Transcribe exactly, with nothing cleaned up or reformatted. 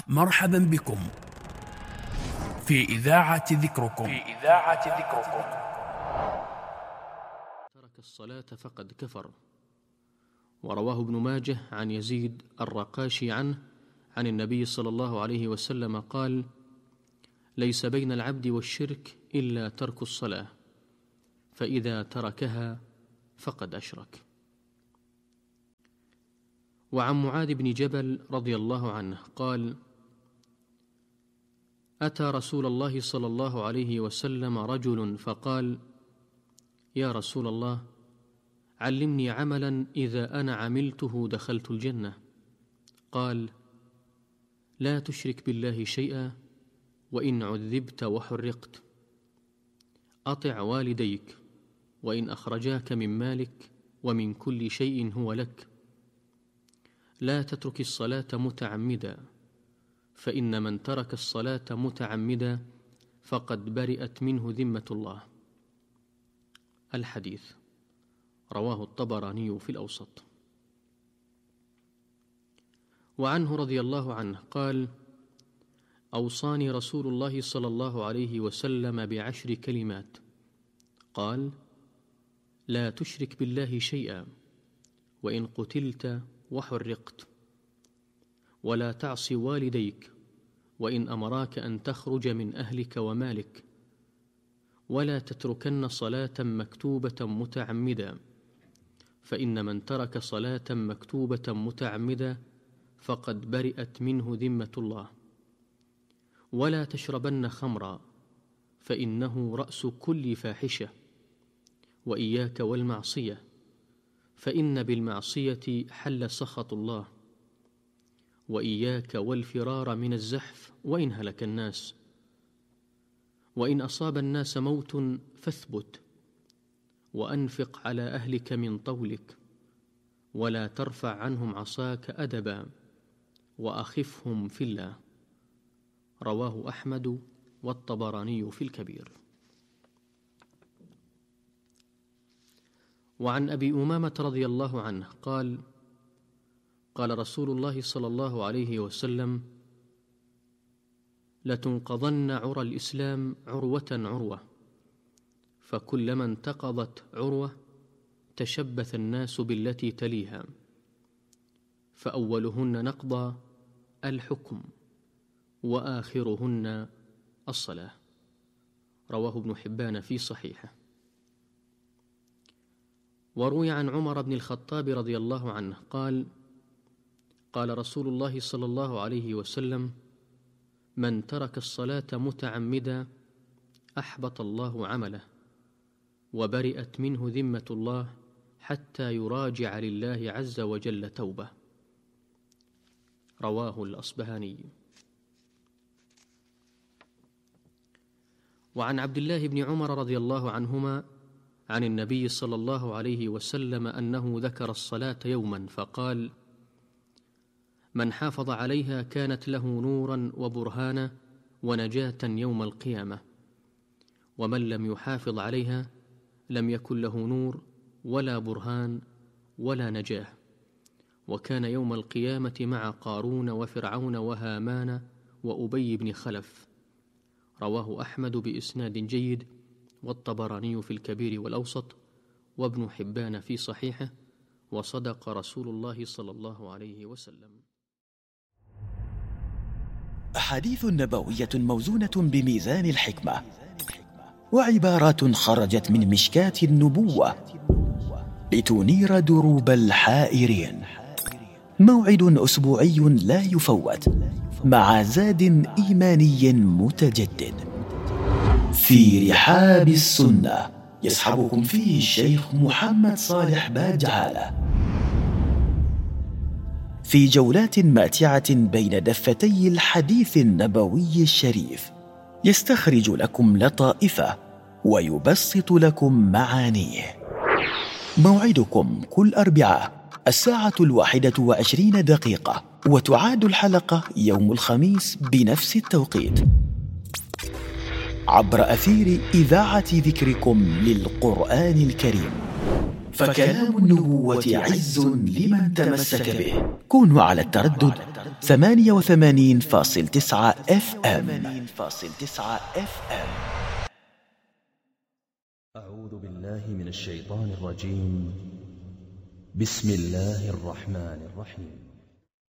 مرحبا بكم في إذاعة ذكركم في إذاعة ذكركم. ترك الصلاة فقد كفر. ورواه ابن ماجه عن يزيد الرقاشي عنه عن النبي صلى الله عليه وسلم قال: ليس بين العبد والشرك إلا ترك الصلاة، فإذا تركها فقد أشرك. وعن معاذ بن جبل رضي الله عنه قال: أتى رسول الله صلى الله عليه وسلم رجل فقال: يا رسول الله، علمني عملا إذا أنا عملته دخلت الجنة. قال: لا تشرك بالله شيئا، وإن عذبت وحرقت. أطع والديك وإن أخرجاك من مالك ومن كل شيء هو لك. لا تترك الصلاة متعمدا، فإن من ترك الصلاة متعمدا فقد برئت منه ذمة الله. الحديث رواه الطبراني في الأوسط. وعنه رضي الله عنه قال: أوصاني رسول الله صلى الله عليه وسلم بعشر كلمات. قال: لا تشرك بالله شيئا، وإن قتلت وحرقت، ولا تعص والديك وإن أمراك أن تخرج من أهلك ومالك، ولا تتركن صلاة مكتوبة متعمدا، فإن من ترك صلاة مكتوبة متعمدا فقد برئت منه ذمة الله. ولا تشربن خمرا، فإنه رأس كل فاحشة، وإياك والمعصية، فإن بالمعصية حل سخط الله، وإياك والفرار من الزحف وإن هلك الناس، وإن أصاب الناس موت فاثبت، وأنفق على أهلك من طولك، ولا ترفع عنهم عصاك أدبا، وأخفهم في الله. رواه أحمد والطبراني في الكبير. وعن أبي أمامة رضي الله عنه قال: قال رسول الله صلى الله عليه وسلم: لتنقضن عرى الإسلام عروة عروة، فكلما انتقضت عروة تشبث الناس بالتي تليها، فأولهن نقضى الحكم، وآخرهن الصلاة. رواه ابن حبان في صحيحه. وروي عن عمر بن الخطاب رضي الله عنه قال: قال رسول الله صلى الله عليه وسلم: من ترك الصلاة متعمدا أحبط الله عمله، وبرئت منه ذمة الله حتى يراجع لله عز وجل توبة. رواه الأصبهاني. وعن عبد الله بن عمر رضي الله عنهما عن النبي صلى الله عليه وسلم أنه ذكر الصلاة يوما فقال: من حافظ عليها كانت له نورا وبرهانا ونجاة يوم القيامة، ومن لم يحافظ عليها لم يكن له نور ولا برهان ولا نجاة، وكان يوم القيامة مع قارون وفرعون وهامان وأبي بن خلف. رواه أحمد بإسناد جيد، والطبراني في الكبير والأوسط، وابن حبان في صحيحه، وصدق رسول الله صلى الله عليه وسلم. أحاديث نبوية موزونة بميزان الحكمة، وعبارات خرجت من مشكاة النبوة لتنير دروب الحائرين. موعد أسبوعي لا يفوت مع زاد إيماني متجدد في رحاب السنة، يصحبكم فيه الشيخ محمد صالح باجعالة في جولات ماتعة بين دفتي الحديث النبوي الشريف، يستخرج لكم لطائفه ويبسط لكم معانيه. موعدكم كل أربعاء الساعة الواحدة وعشرين دقيقة، وتعاد الحلقة يوم الخميس بنفس التوقيت عبر أثير إذاعة ذكركم للقرآن الكريم. فكلام النبوة عز لمن تمسك به. كونوا على التردد ثمانية وثمانين فاصل تسعة اف ام. أعوذ بالله من الشيطان الرجيم. بسم الله الرحمن الرحيم.